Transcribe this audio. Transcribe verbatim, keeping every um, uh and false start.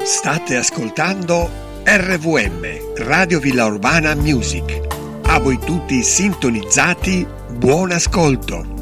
State ascoltando R V M, Radio Villa Urbana Music. A voi tutti sintonizzati, buon ascolto.